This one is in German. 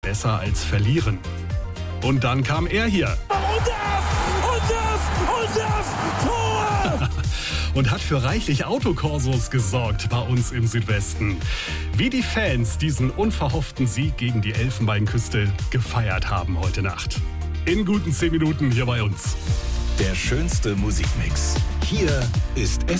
besser als verlieren. Und dann kam er hier. Tor! Und hat für reichlich Autokorsos gesorgt bei uns im Südwesten. Wie die Fans diesen unverhofften Sieg gegen die Elfenbeinküste gefeiert haben heute Nacht. In guten 10 Minuten hier bei uns. Der schönste Musikmix. Hier ist